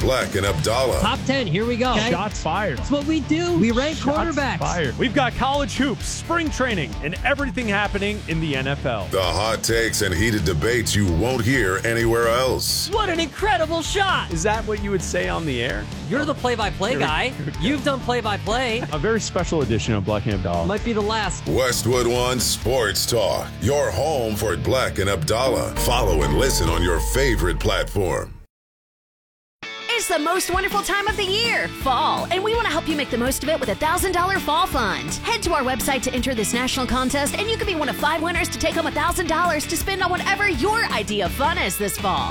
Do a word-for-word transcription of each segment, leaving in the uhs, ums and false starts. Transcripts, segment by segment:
Black and Abdallah. Top ten, here we go. Okay. Shots fired. That's what we do. We rank Shots quarterbacks. Fired. We've got college hoops, spring training, and everything happening in the N F L. The hot takes and heated debates you won't hear anywhere else. What an incredible shot. Is that what you would say on the air? You're the play-by-play Here we- guy. here we go. You've done play-by-play. A very special edition of Black and Abdallah. Might be the last. Westwood One Sports Talk. Your home for Black and Abdallah. Follow and listen on your favorite platform. It's the most wonderful time of the year, fall, and we want to help you make the most of it with a one thousand dollars Fall Fund. Head to our website to enter this national contest, and you could be one of five winners to take home one thousand dollars to spend on whatever your idea of fun is this fall.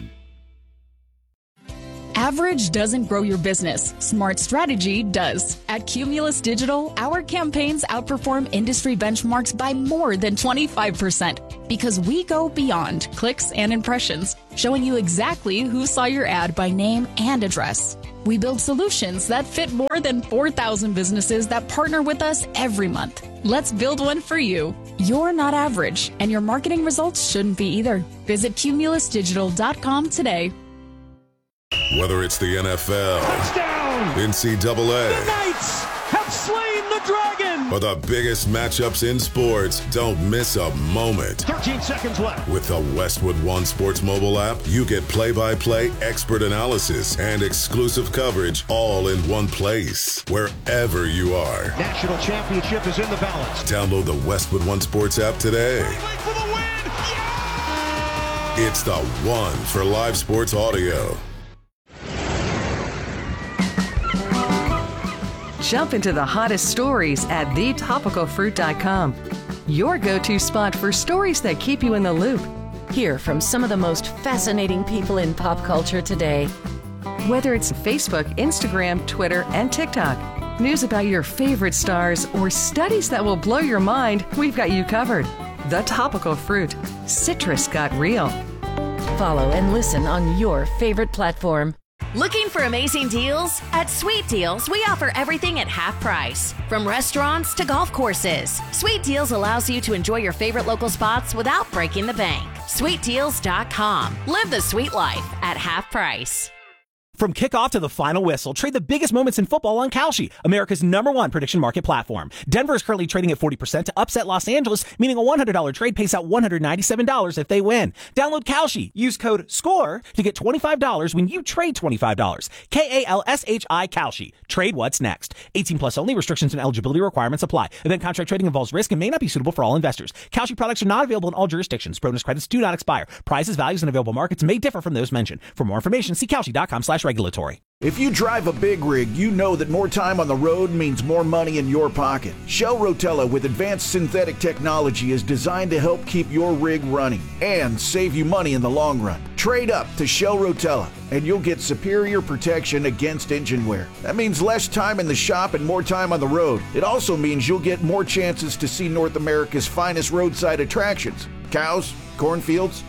Average doesn't grow your business. Smart strategy does. At Cumulus Digital, our campaigns outperform industry benchmarks by more than twenty-five percent because we go beyond clicks and impressions, showing you exactly who saw your ad by name and address. We build solutions that fit more than four thousand businesses that partner with us every month. Let's build one for you. You're not average, and your marketing results shouldn't be either. Visit cumulus digital dot com today. Whether it's the N F L, Touchdown! N C double A, The Knights have slain the dragon! or the biggest matchups in sports, don't miss a moment. thirteen seconds left. With the Westwood One Sports mobile app, you get play-by-play, expert analysis, and exclusive coverage all in one place, wherever you are. National championship is in the balance. Download the Westwood One Sports app today. For the win! Yeah! It's the one for live sports audio. Jump into the hottest stories at the topical fruit dot com. Your go-to spot for stories that keep you in the loop. Hear from some of the most fascinating people in pop culture today. Whether it's Facebook, Instagram, Twitter, and TikTok, news about your favorite stars, or studies that will blow your mind, we've got you covered. The Topical Fruit. Citrus got real. Follow and listen on your favorite platform. Looking for amazing deals? At Sweet Deals, we offer everything at half price. From restaurants to golf courses, Sweet Deals allows you to enjoy your favorite local spots without breaking the bank. sweet deals dot com. Live the sweet life at half price. From kickoff to the final whistle, trade the biggest moments in football on Kalshi, America's number one prediction market platform. Denver is currently trading at forty percent to upset Los Angeles, meaning a one hundred dollars trade pays out one hundred ninety-seven dollars if they win. Download Kalshi. Use code SCORE to get twenty-five dollars when you trade twenty-five dollars. K A L S H I Kalshi. Trade what's next. eighteen plus only. Restrictions and eligibility requirements apply. Event contract trading involves risk and may not be suitable for all investors. Kalshi products are not available in all jurisdictions. Bonus credits do not expire. Prices, values, and available markets may differ from those mentioned. For more information, see Kalshi dot com slash regulatory. If you drive a big rig, you know that more time on the road means more money in your pocket. Shell Rotella with advanced synthetic technology is designed to help keep your rig running and save you money in the long run. Trade up to Shell Rotella and you'll get superior protection against engine wear. That means less time in the shop and more time on the road. It also means you'll get more chances to see North America's finest roadside attractions. Cows, cornfields,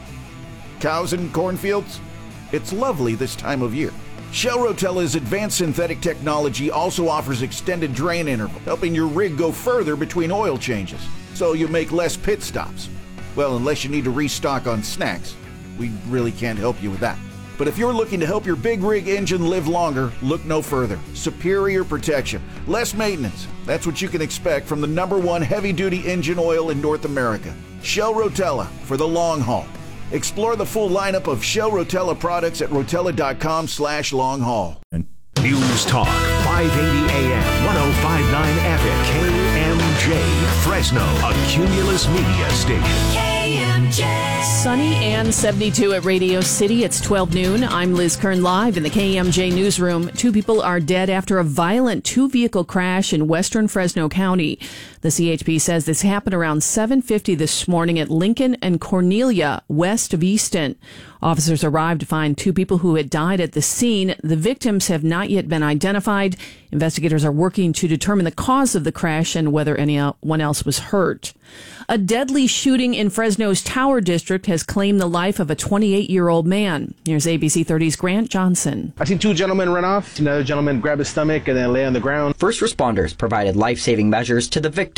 cows and cornfields. It's lovely this time of year. Shell Rotella's advanced synthetic technology also offers extended drain interval, helping your rig go further between oil changes, so you make less pit stops. Well, unless you need to restock on snacks. We really can't help you with that. But if you're looking to help your big rig engine live longer, look no further. Superior protection, less maintenance. That's what you can expect from the number one heavy-duty engine oil in North America. Shell Rotella for the long haul. Explore the full lineup of Shell Rotella products at rotella dot com slash long haul. News Talk, five eighty A M, ten fifty-nine F M, K M J, Fresno, a Cumulus Media station. K M J. Sunny and seventy-two at Radio City. It's twelve noon. I'm Liz Kern live in the K M J newsroom. Two people are dead after a violent two-vehicle crash in western Fresno County. The C H P says this happened around seven fifty this morning at Lincoln and Cornelia, west of Easton. Officers arrived to find two people who had died at the scene. The victims have not yet been identified. Investigators are working to determine the cause of the crash and whether anyone else was hurt. A deadly shooting in Fresno's Tower District has claimed the life of a twenty-eight-year-old man. Here's A B C thirty's Grant Johnson. I seen two gentlemen run off. Another gentleman grab his stomach and then lay on the ground. First responders provided life-saving measures to the victim,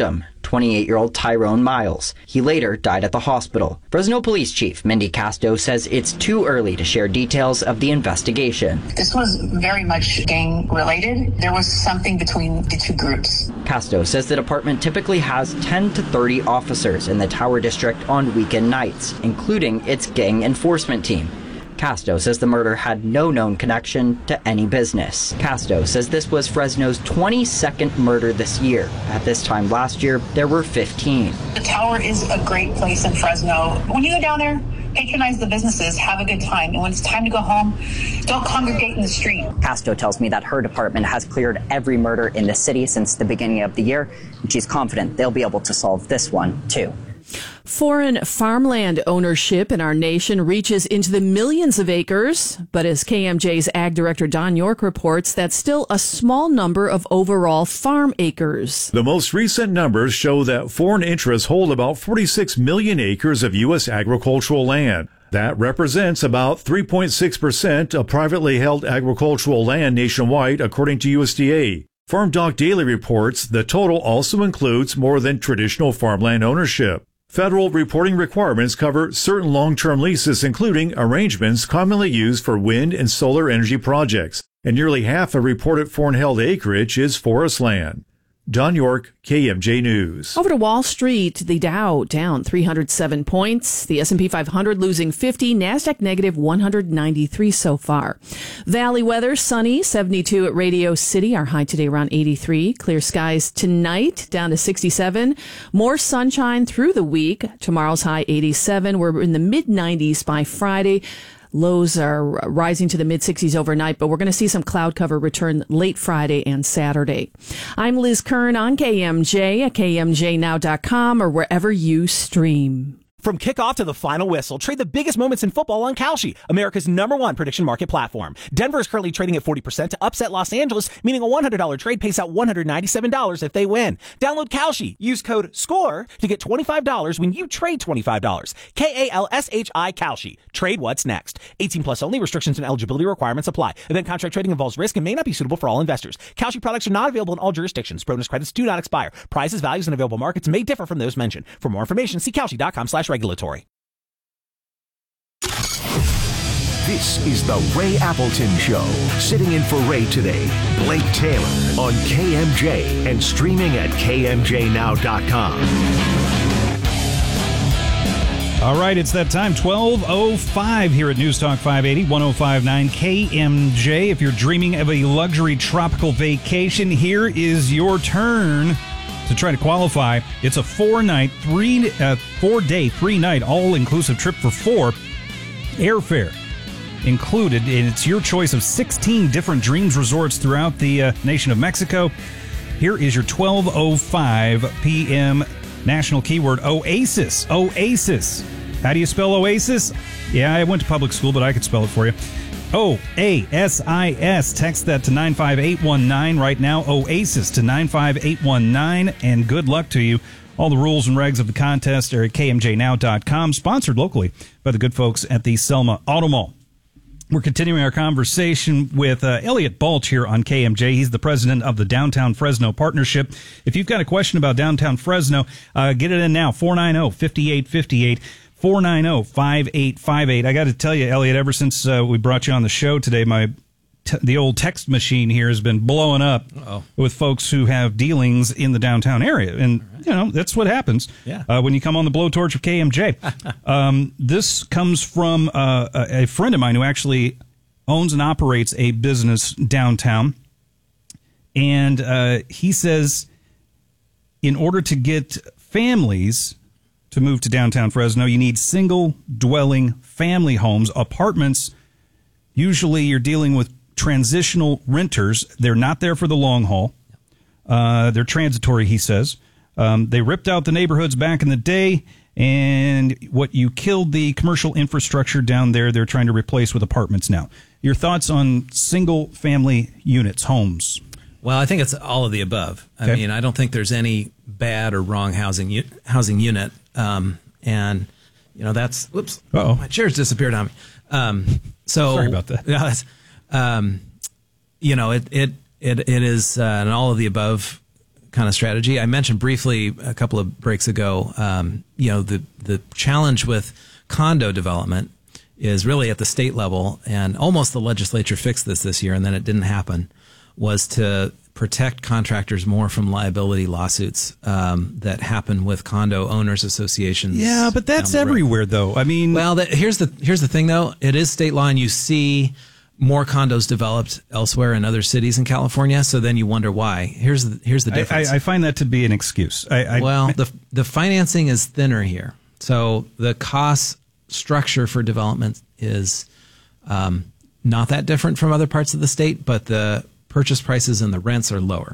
twenty-eight-year-old Tyrone Miles. He later died at the hospital. Fresno Police Chief Mindy Casto says it's too early to share details of the investigation. This was very much gang-related. There was something between the two groups. Casto says the department typically has ten to thirty officers in the Tower District on weekend nights, including its gang enforcement team. Casto says the murder had no known connection to any business. Casto says this was Fresno's twenty-second murder this year. At this time last year, there were fifteen. The Tower is a great place in Fresno. When you go down there, patronize the businesses, have a good time, and when it's time to go home, don't congregate in the street. Casto tells me that her department has cleared every murder in the city since the beginning of the year, and she's confident they'll be able to solve this one, too. Foreign farmland ownership in our nation reaches into the millions of acres, but as K M J's Ag Director Don York reports, that's still a small number of overall farm acres. The most recent numbers show that foreign interests hold about forty-six million acres of U S agricultural land. That represents about three point six percent of privately held agricultural land nationwide, according to U S D A. Farm Doc Daily reports the total also includes more than traditional farmland ownership. Federal reporting requirements cover certain long-term leases, including arrangements commonly used for wind and solar energy projects, and nearly half of reported foreign-held acreage is forest land. Don York, K M J News. Over to Wall Street, the Dow down three hundred seven points, the S and P five hundred losing fifty, NASDAQ negative one hundred ninety-three so far. Valley weather, sunny, seventy-two at Radio City, our high today around eighty-three. Clear skies tonight, down to sixty-seven. More sunshine through the week. Tomorrow's high eighty-seven. We're in the mid nineties by Friday. Lows are rising to the mid-sixties overnight, but we're going to see some cloud cover return late Friday and Saturday. I'm Liz Kern on K M J at K M J now dot com or wherever you stream. From kickoff to the final whistle, trade the biggest moments in football on Kalshi, America's number one prediction market platform. Denver is currently trading at forty percent to upset Los Angeles, meaning a one hundred dollars trade pays out one hundred ninety-seven dollars if they win. Download Kalshi. Use code SCORE to get twenty-five dollars when you trade twenty-five dollars. K A L S H I Kalshi. Trade what's next. eighteen plus only. Restrictions and eligibility requirements apply. Event contract trading involves risk and may not be suitable for all investors. Kalshi products are not available in all jurisdictions. Bonus credits do not expire. Prices, values, and available markets may differ from those mentioned. For more information, see Kalshi dot com slash regulatory. This is the Ray Appleton Show. Sitting in for Ray today, Blake Taylor on K M J and streaming at K M J now dot com. All right, it's that time, twelve oh five here at News Talk five eighty, ten fifty-nine K M J. If you're dreaming of a luxury tropical vacation, here is your turn to try to qualify. It's a four-night, three, uh, four-day, three-night, all-inclusive trip for four. Airfare included, and it's your choice of sixteen different Dreams resorts throughout the uh, nation of Mexico. Here is your twelve oh five p.m. national keyword, Oasis. Oasis. How do you spell Oasis? Yeah, I went to public school, but I could spell it for you. O A S I S. Text that to nine five eight one nine right now. Oasis to nine five eight one nine, and good luck to you. All the rules and regs of the contest are at K M J now dot com, sponsored locally by the good folks at the Selma Auto Mall. We're continuing our conversation with uh, Elliot Balch here on K M J. He's the president of the Downtown Fresno Partnership. If you've got a question about Downtown Fresno, uh, get it in now, four nine zero, five eight five eight, four nine zero, five eight five eight. I got to tell you, Elliot, ever since uh, we brought you on the show today, my t- the old text machine here has been blowing up Uh-oh. with folks who have dealings in the downtown area. And, right. you know, that's what happens yeah. uh, when you come on the blowtorch of K M J. um, this comes from uh, a, a friend of mine who actually owns and operates a business downtown. And uh, he says in order to get families to move to downtown Fresno, you need single-dwelling family homes, apartments. Usually you're dealing with transitional renters. They're not there for the long haul. Uh, they're transitory, he says. Um, they ripped out the neighborhoods back in the day, and what you killed the commercial infrastructure down there, they're trying to replace with apartments now. Your thoughts on single-family units, homes? Well, I think it's all of the above. I okay. mean, I don't think there's any bad or wrong housing u- housing unit. Um, and, you know, that's, whoops, Uh-oh. my chair's disappeared on me. Um, so, Sorry about that. You know, um, you know it, it, it, it is uh, an all of the above kind of strategy. I mentioned briefly a couple of breaks ago, um, you know, the, the challenge with condo development is really at the state level, and almost the legislature fixed this this year, and then it didn't happen, was to protect contractors more from liability lawsuits um, that happen with condo owners associations. Yeah, but that's everywhere, though. I mean, well, that, here's the here's the thing, though. It is state law, and you see more condos developed elsewhere in other cities in California. So then you wonder why. Here's the here's the difference. I, I find that to be an excuse. I, I, well, the the financing is thinner here, so the cost structure for development is um, not that different from other parts of the state, but the purchase prices and the rents are lower.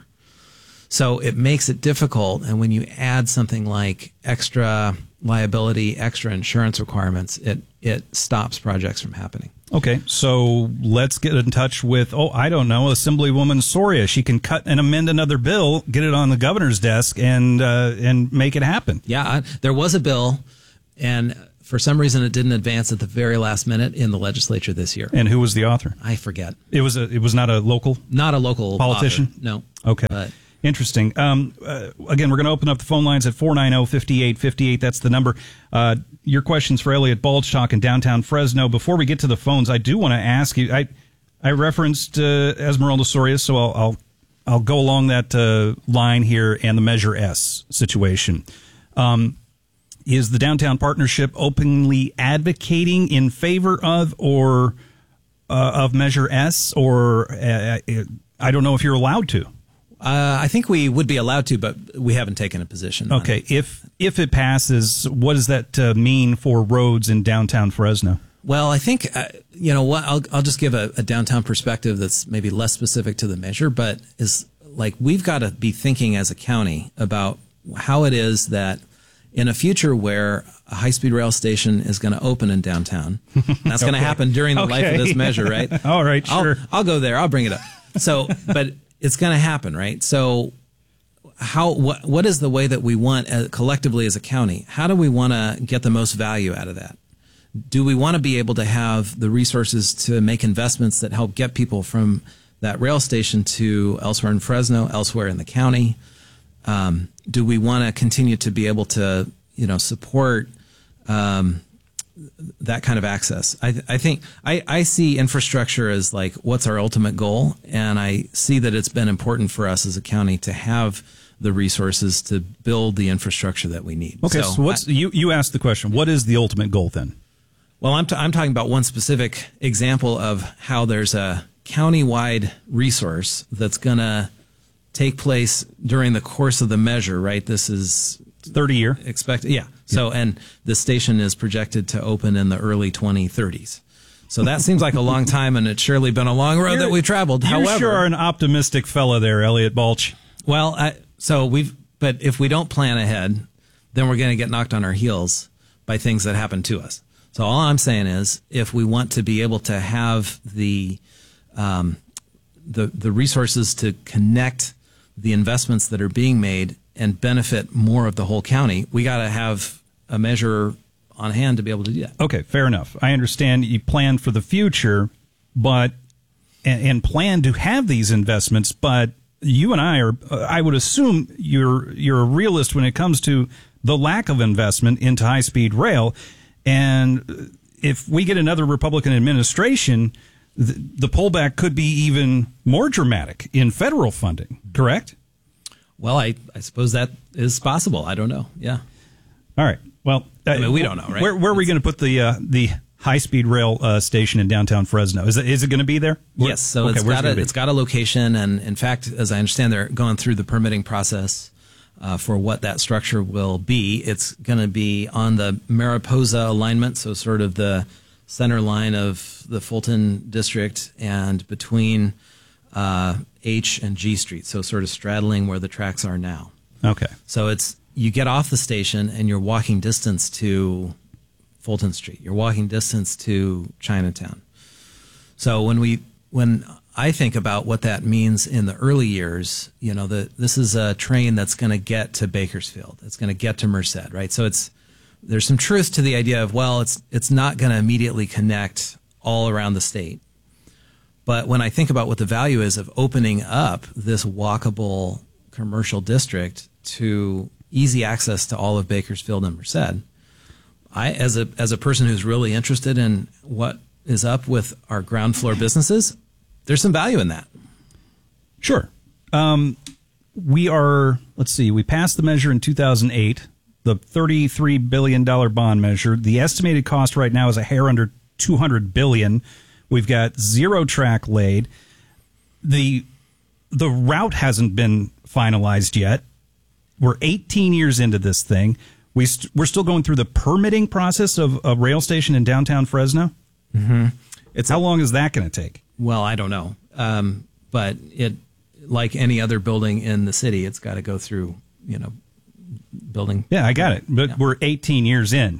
So it makes it difficult. And when you add something like extra liability, extra insurance requirements, it, it stops projects from happening. Okay, so let's get in touch with, oh, I don't know, Assemblywoman Soria. She can cut and amend another bill, get it on the governor's desk, and uh, and make it happen. Yeah, there was a bill, and for some reason it didn't advance at the very last minute in the legislature this year. And who was the author? I forget. It was a. It was not a local. Not a local politician. Author, no. Okay. But interesting. Um, uh, again, we're going to open up the phone lines at four nine zero, five eight five eight. That's the number. Uh, your questions for Elliot Balchok in downtown Fresno. Before we get to the phones, I do want to ask you. I I referenced uh, Esmeralda Soria, so I'll I'll, I'll go along that uh, line here and the Measure S situation. Um, Is the Downtown Partnership openly advocating in favor of or uh, of Measure S, or uh, I don't know if you're allowed to? Uh, I think we would be allowed to, but we haven't taken a position. Okay, if if it passes, what does that uh, mean for roads in downtown Fresno? Well, I think uh, you know what. I'll I'll just give a, a downtown perspective that's maybe less specific to the measure, but is like we've got to be thinking as a county about how it is that in a future where a high-speed rail station is going to open in downtown, that's going to Okay. happen during the Okay. life of this measure, right? All right, sure. I'll, I'll go there. I'll bring it up. So, but it's going to happen, right? So, how what what is the way that we want uh, collectively as a county? How do we want to get the most value out of that? Do we want to be able to have the resources to make investments that help get people from that rail station to elsewhere in Fresno, elsewhere in the county? Um, do we want to continue to be able to, you know, support um, that kind of access? I, I think I, I see infrastructure as like what's our ultimate goal, and I see that it's been important for us as a county to have the resources to build the infrastructure that we need. Okay, so, so what's I, you you asked the question? What is the ultimate goal then? Well, I'm t- I'm talking about one specific example of how there's a county-wide resource that's going to take place during the course of the measure, right? This is thirty year expected. Yeah. So, and the station is projected to open in the early twenty thirties. So that seems like a long time, and it's surely been a long road You're, that we've traveled. You However, sure are an optimistic fella there, Elliot Balch. Well, I, so we've, but if we don't plan ahead, then we're going to get knocked on our heels by things that happen to us. So all I'm saying is, if we want to be able to have the, um, the the resources to connect the investments that are being made and benefit more of the whole county, we got to have a measure on hand to be able to do that. Okay, fair enough. I understand you plan for the future, but and, and plan to have these investments, but you and I are, I would assume you're you're a realist when it comes to the lack of investment into high-speed rail. And if we get another Republican administration, the, the pullback could be even more dramatic in federal funding, correct? Well, I, I suppose that is possible. I don't know. Yeah. All right. Well, I mean, we don't know, right? Where, where are we going to put the uh, the high-speed rail uh, station in downtown Fresno? Is it, is it going to be there? Where, yes. So okay, it's got a, it's got a location, and in fact, as I understand, they're going through the permitting process uh, for what that structure will be. It's going to be on the Mariposa alignment, so sort of the center line of the Fulton district, and between uh, H and G Street, so sort of straddling where the tracks are now. Okay. So it's you get off the station and you're walking distance to Fulton Street. You're walking distance to Chinatown. So when we when I think about what that means in the early years, you know, the, this is a train that's going to get to Bakersfield. It's going to get to Merced, right? So it's there's some truth to the idea of, well, it's it's not going to immediately connect all around the state. But when I think about what the value is of opening up this walkable commercial district to easy access to all of Bakersfield and Merced. I, as a as a person who's really interested in what is up with our ground floor businesses, there's some value in that. Sure. Um, we are, let's see, we passed the measure in two thousand eight, the thirty-three billion dollars bond measure. The estimated cost right now is a hair under two hundred billion dollars. We've got zero track laid. The the route hasn't been finalized yet. We're eighteen years into this thing. We st- we're still going through the permitting process of a rail station in downtown Fresno. Mm-hmm. It's how long is that going to take? Well, I don't know, um, but it like any other building in the city, it's got to go through you know building. Yeah, I got it. But yeah. We're eighteen years in.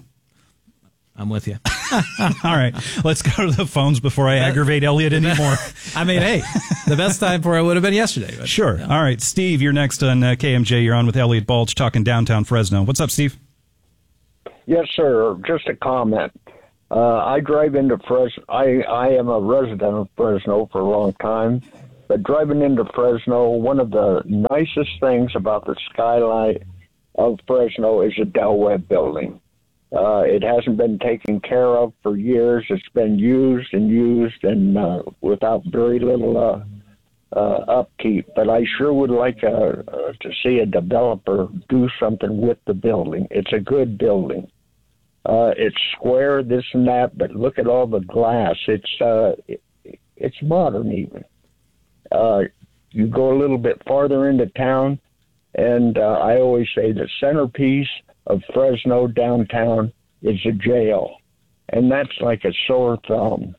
I'm with you. All right, let's go to the phones before I aggravate Elliot anymore. I mean, hey, the best time for it would have been yesterday. But, sure. Yeah. All right, Steve, you're next on uh, K M J. You're on with Elliot Balch talking downtown Fresno. What's up, Steve? Yes, sir. Just a comment. Uh, I drive into Fresno. I, I am a resident of Fresno for a long time, but driving into Fresno, one of the nicest things about the skyline of Fresno is the Del Webb building. Uh, it hasn't been taken care of for years. It's been used and used and uh, without very little uh, uh, upkeep. But I sure would like uh, uh, to see a developer do something with the building. It's a good building. Uh, it's square, this and that, but look at all the glass. It's uh, it, it's modern even. Uh, you go a little bit farther into town, and uh, I always say the centerpiece of Fresno downtown is a jail, and that's like a sore thumb,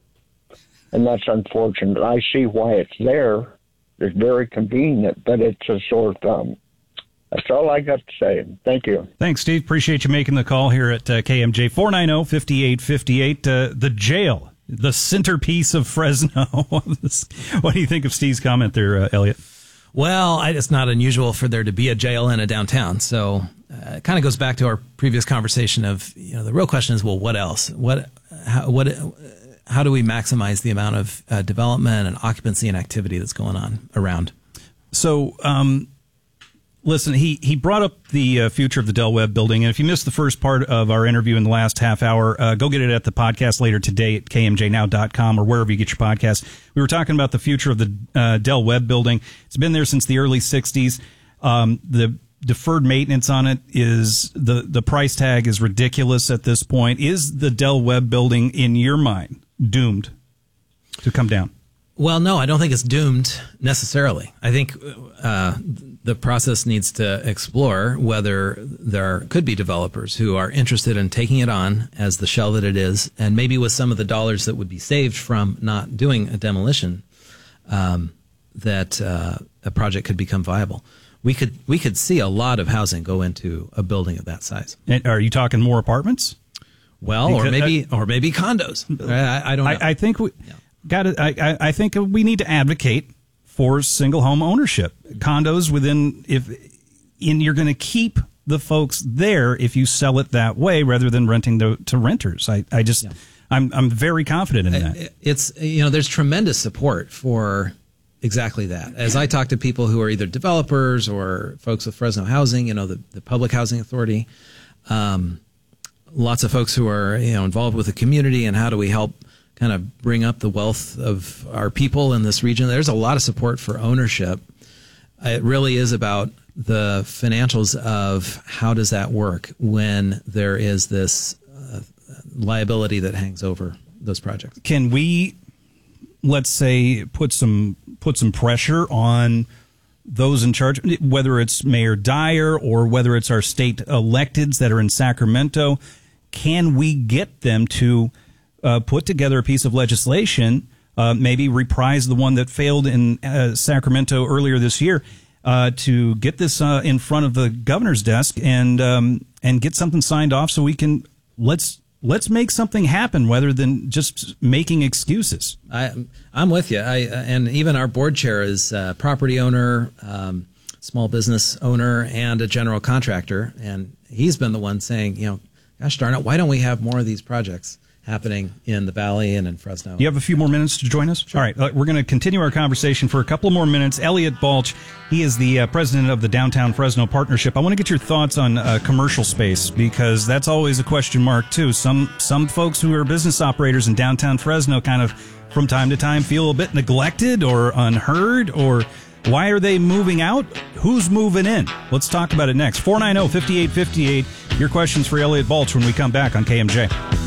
and that's unfortunate. I see why it's there. It's very convenient, but it's a sore thumb. That's all I got to say. Thank you. Thanks, Steve. Appreciate you making the call here at uh, K M J. four nine zero, five eight five eight. Uh, the jail, the centerpiece of Fresno. What do you think of Steve's comment there, uh, Elliot? Well, I, it's not unusual for there to be a jail in a downtown, so uh, it kind of goes back to our previous conversation of, you know, the real question is, well, what else? What, how, what, how do we maximize the amount of uh, development and occupancy and activity that's going on around? So, um, listen, he, he brought up the uh, future of the Del Webb building, and if you missed the first part of our interview in the last half hour, uh, go get it at the podcast later today at k m j now dot com or wherever you get your podcasts. We were talking about the future of the uh, Del Webb building. It's been there since the early sixties. Um, the deferred maintenance on it is, the, the price tag is ridiculous at this point. Is the Del Webb building, in your mind, doomed to come down? Well, no, I don't think it's doomed necessarily. I think uh, the process needs to explore whether there could be developers who are interested in taking it on as the shell that it is, and maybe with some of the dollars that would be saved from not doing a demolition, um, that uh, a project could become viable. We could we could see a lot of housing go into a building of that size. And are you talking more apartments? Well, because, or maybe uh, or maybe condos. I, I don't know. I, I think we. Yeah. Got it. I, I think we need to advocate for single home ownership, condos within. If in you're going to keep the folks there if you sell it that way rather than renting to, to renters. I, I just yeah. I'm I'm very confident in that. It's you know there's tremendous support for exactly that. As I talk to people who are either developers or folks with Fresno Housing, you know the the Public Housing Authority, um, lots of folks who are you know involved with the community and how do we help kind of bring up the wealth of our people in this region. There's a lot of support for ownership. It really is about the financials of how does that work when there is this uh, liability that hangs over those projects. Can we, let's say, put some put some pressure on those in charge, whether it's Mayor Dyer or whether it's our state electeds that are in Sacramento? Can we get them to Uh, put together a piece of legislation, uh, maybe reprise the one that failed in uh, Sacramento earlier this year, uh, to get this uh, in front of the governor's desk and um, and get something signed off so we can let's let's make something happen rather than just making excuses. I, I'm with you. I and even our board chair is a property owner, um, small business owner, and a general contractor, and he's been the one saying, you know, gosh darn it, why don't we have more of these projects happening in the Valley and in Fresno. You have a few more minutes to join us? Sure. All right, uh, we're going to continue our conversation for a couple more minutes. Elliot Balch, he is the uh, president of the Downtown Fresno Partnership. I want to get your thoughts on uh, commercial space, because that's always a question mark, too. Some some folks who are business operators in downtown Fresno kind of, from time to time, feel a bit neglected or unheard, or why are they moving out? Who's moving in? Let's talk about it next. four nine zero, five eight five eight. Your questions for Elliot Balch when we come back on K M J.